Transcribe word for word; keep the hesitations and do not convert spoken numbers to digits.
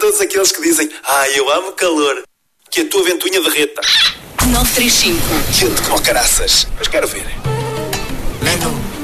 todos aqueles que dizem: ah, eu amo calor, que a tua ventoinha derreta. nove três cinco. Quente como caraças. Mas quero ver. Leno.